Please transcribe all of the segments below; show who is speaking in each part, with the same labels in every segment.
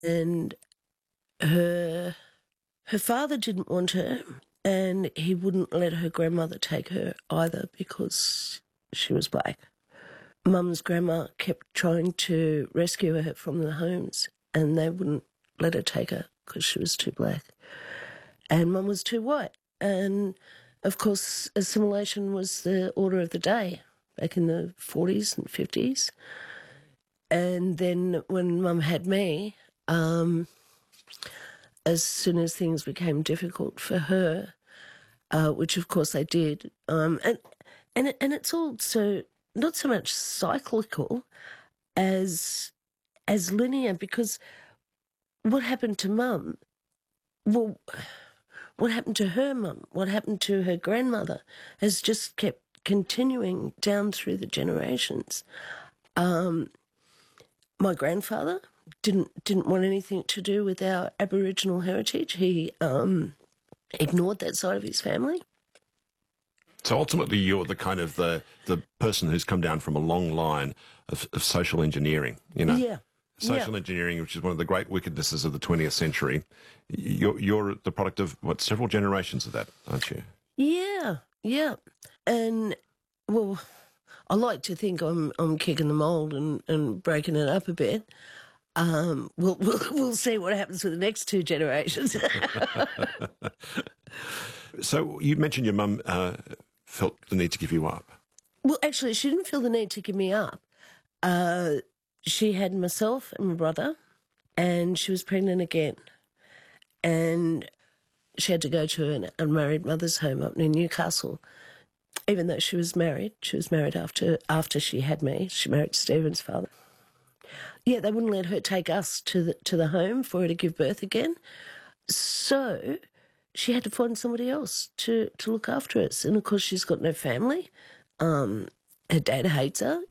Speaker 1: And her father didn't want her, and he wouldn't let her grandmother take her either because she was black. Mum's grandma kept trying to rescue her from the homes, and they wouldn't let her take her because she was too black. And Mum was too white. And, of course, assimilation was the order of the day back in the 40s and 50s. And then when Mum had me, as soon as things became difficult for her, which of course they did, and it's also not so much cyclical as linear, because what happened to Mum, well, what happened to her mum, what happened to her grandmother, has just kept continuing down through the generations. My grandfather didn't want anything to do with our Aboriginal heritage. He ignored that side of his family.
Speaker 2: So ultimately, you're the kind of the person who's come down from a long line of social engineering. You know,
Speaker 1: Yeah.
Speaker 2: social engineering, which is one of the great wickednesses of the 20th century. You're the product of several generations of that, aren't you?
Speaker 1: Yeah. And well, I like to think I'm kicking the mould and breaking it up a bit. We'll see what happens with the next two generations.
Speaker 2: So you mentioned your mum felt the need to give you up.
Speaker 1: Well, actually, she didn't feel the need to give me up. She had myself and my brother, and she was pregnant again. And she had to go to an unmarried mother's home up near Newcastle. Even though she was married after she had me. She married Stephen's father. Yeah, they wouldn't let her take us to the home for her to give birth again. So she had to find somebody else to look after us. And of course, she's got no family. Her dad hates her.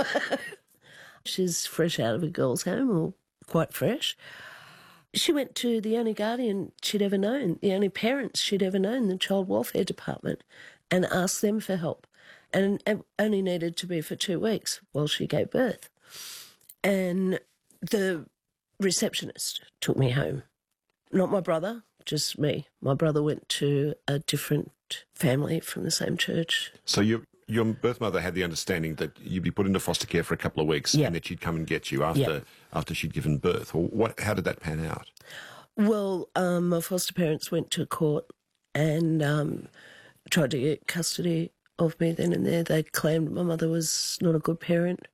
Speaker 1: She's fresh out of a girls' home, or quite fresh. She went to the only guardian she'd ever known, the only parents she'd ever known, the Child Welfare Department, and asked them for help. And it only needed to be for 2 weeks while she gave birth. And the receptionist took me home. Not my brother, just me. My brother went to a different family from the same church.
Speaker 2: So your birth mother had the understanding that you'd be put into foster care for a couple of weeks, and that she'd come and get you after she'd given birth. Well, how did that pan out?
Speaker 1: Well, my foster parents went to court and tried to get custody of me then and there. They claimed my mother was not a good parent.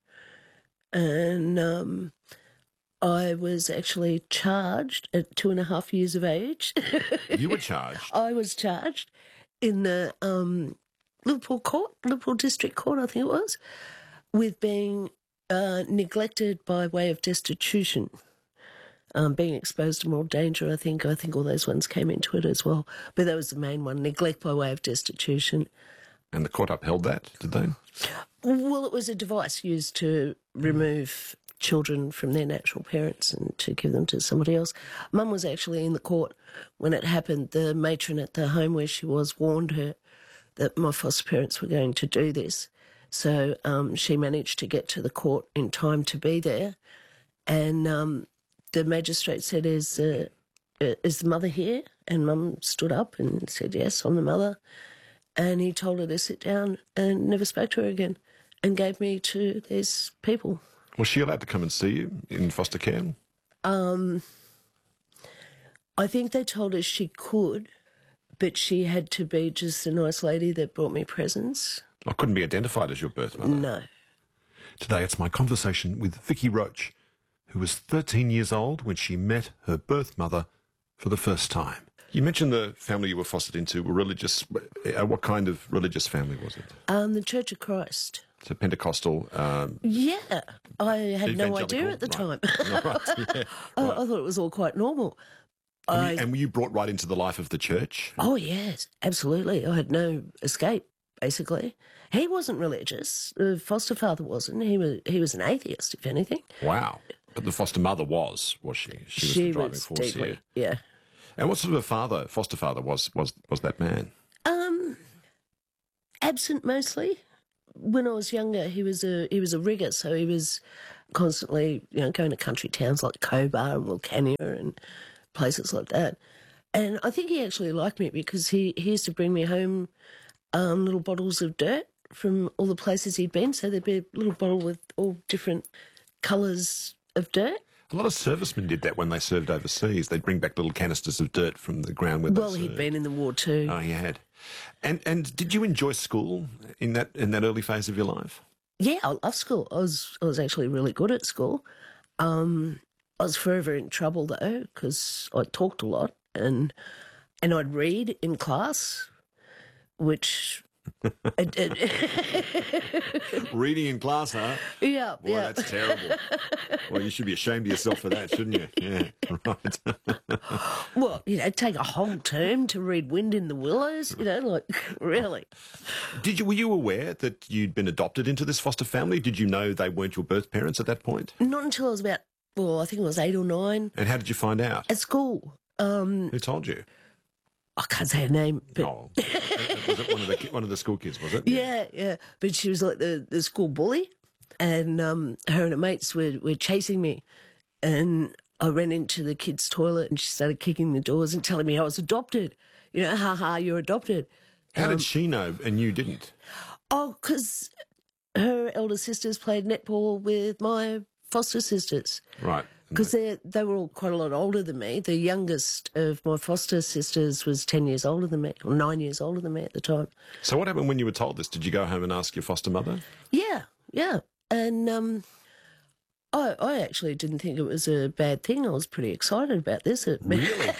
Speaker 1: And I was actually charged at 2.5 years of age.
Speaker 2: You were charged?
Speaker 1: I was charged in the Liverpool District Court, I think it was, with being neglected by way of destitution, being exposed to moral danger. I think all those ones came into it as well. But that was the main one, neglect by way of destitution.
Speaker 2: And the court upheld that, did they?
Speaker 1: Well, it was a device used to remove children from their natural parents and to give them to somebody else. Mum was actually in the court when it happened. The matron at the home where she was warned her that my foster parents were going to do this. So she managed to get to the court in time to be there. And the magistrate said, is the mother here? And Mum stood up and said, yes, I'm the mother. And he told her to sit down and never spoke to her again and gave me to these people.
Speaker 2: Was she allowed to come and see you in foster care?
Speaker 1: I think they told her she could, but she had to be just a nice lady that brought me presents.
Speaker 2: I couldn't be identified as your birth mother.
Speaker 1: No.
Speaker 2: Today it's my conversation with Vicky Roach, who was 13 years old when she met her birth mother for the first time. You mentioned the family you were fostered into were religious. What kind of religious family was it?
Speaker 1: The Church of Christ.
Speaker 2: So Pentecostal.
Speaker 1: Yeah, I had no idea at the time.
Speaker 2: Right.
Speaker 1: I thought it was all quite normal.
Speaker 2: And were you brought right into the life of the church?
Speaker 1: Oh, yes, absolutely. I had no escape, basically. He wasn't religious. The foster father wasn't. He was an atheist, if anything.
Speaker 2: Wow. But the foster mother was she? She was the driving force
Speaker 1: deeply,
Speaker 2: here.
Speaker 1: yeah.
Speaker 2: And what sort of a foster father was that man?
Speaker 1: Absent mostly. When I was younger, he was a rigger, so he was constantly, going to country towns like Cobar and Wilcannia and places like that. And I think he actually liked me because he used to bring me home little bottles of dirt from all the places he'd been. So there'd be a little bottle with all different colours of dirt.
Speaker 2: A lot of servicemen did that when they served overseas. They'd bring back little canisters of dirt from the ground where they served.
Speaker 1: Well, he'd been in the war too.
Speaker 2: Oh, he had. And did you enjoy school in that early phase of your life?
Speaker 1: Yeah, I love school. I was actually really good at school. I was forever in trouble though because I talked a lot and I'd read in class, which
Speaker 2: Reading in class, huh?
Speaker 1: Yeah,
Speaker 2: Boy,
Speaker 1: yeah.
Speaker 2: that's terrible. Well, you should be ashamed of yourself for that, shouldn't you? Yeah, right.
Speaker 1: Well, take a whole term to read Wind in the Willows, really.
Speaker 2: Were you aware that you'd been adopted into this foster family? Did you know they weren't your birth parents at that point?
Speaker 1: Not until I was I think it was 8 or 9.
Speaker 2: And how did you find out?
Speaker 1: At school.
Speaker 2: Who told you?
Speaker 1: I can't say her name, but
Speaker 2: Oh, was it one of the school kids? Was it?
Speaker 1: yeah. But she was like the school bully, and her and her mates were chasing me, and I ran into the kids' toilet, and she started kicking the doors and telling me I was adopted. Ha, you're adopted.
Speaker 2: How did she know and you didn't?
Speaker 1: Oh, because her elder sisters played netball with my foster sisters.
Speaker 2: Right.
Speaker 1: Because they were all quite a lot older than me. The youngest of my foster sisters was 10 years older than me, or 9 years older than me at the time.
Speaker 2: So what happened when you were told this? Did you go home and ask your foster mother?
Speaker 1: Yeah. And I actually didn't think it was a bad thing. I was pretty excited about this.
Speaker 2: Really?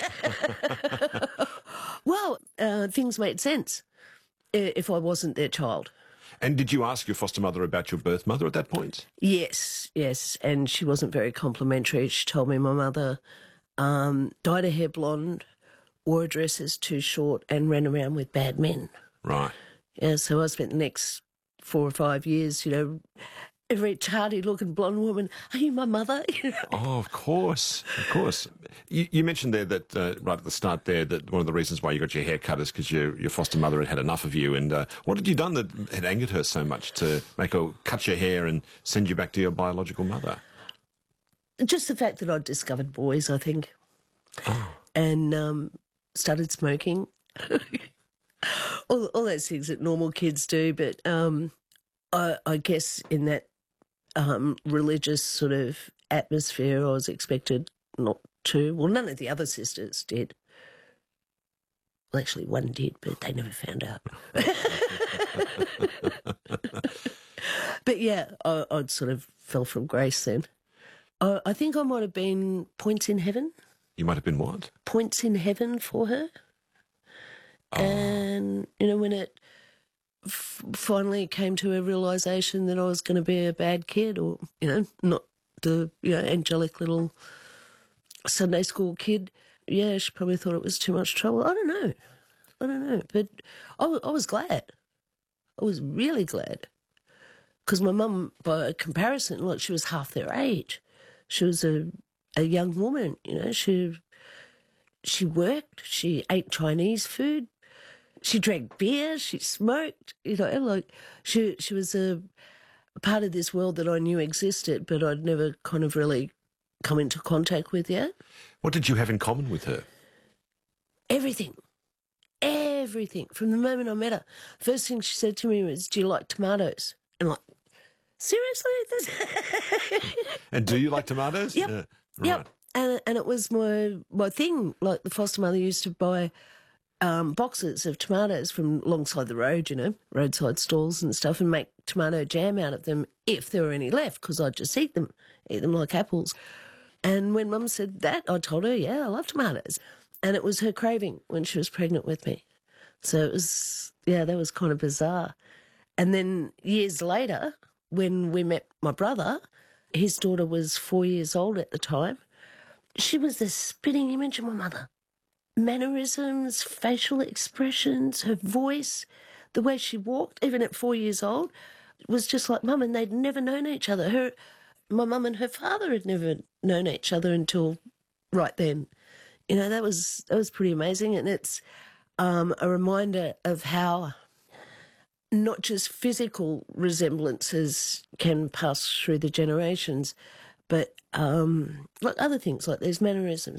Speaker 1: Well, things made sense if I wasn't their child.
Speaker 2: And did you ask your foster mother about your birth mother at that point?
Speaker 1: Yes, and she wasn't very complimentary. She told me my mother dyed her hair blonde, wore dresses too short, and ran around with bad men.
Speaker 2: Right.
Speaker 1: Yeah, so I spent the next 4 or 5 years, every tardy-looking blonde woman, are you my mother?
Speaker 2: Oh, of course. You mentioned there that right at the start there that one of the reasons why you got your hair cut is because your foster mother had had enough of you. And what had you done that had angered her so much to make her cut your hair and send you back to your biological mother?
Speaker 1: Just the fact that I'd discovered boys, I think, and started smoking. all those things that normal kids do, but I guess in that religious sort of atmosphere, I was expected not to. Well, none of the other sisters did. Well, actually, one did, but they never found out. But yeah, I'd sort of fell from grace then. I think I might have been points in heaven.
Speaker 2: You might have been what?
Speaker 1: Points in heaven for her. Oh. And, when it finally came to a realisation that I was going to be a bad kid or, not the, angelic little Sunday school kid, yeah, she probably thought it was too much trouble. I don't know. But I was glad. I was really glad. Because my mum, by comparison, she was half their age. She was a young woman, she worked, she ate Chinese food, she drank beer, she smoked, she was a part of this world that I knew existed, but I'd never kind of really come into contact with yet.
Speaker 2: What did you have in common with her?
Speaker 1: Everything. From the moment I met her. First thing she said to me was, do you like tomatoes? And I'm like, seriously?
Speaker 2: And do you like tomatoes?
Speaker 1: Yep.
Speaker 2: Right.
Speaker 1: Yep. And it was my thing. Like the foster mother used to buy boxes of tomatoes from alongside the road, roadside stalls and stuff, and make tomato jam out of them if there were any left, because I'd just eat them like apples. And when Mum said that, I told her, yeah, I love tomatoes. And it was her craving when she was pregnant with me. So it was, that was kind of bizarre. And then years later, when we met my brother, his daughter was 4 years old at the time. She was the spitting image of my mother. Mannerisms, facial expressions, her voice, the way she walked, even at 4 years old, was just like Mum, and they'd never known each other. My mum and her father had never known each other until right then. That was pretty amazing, and it's a reminder of how not just physical resemblances can pass through the generations, but like other things, like there's mannerisms.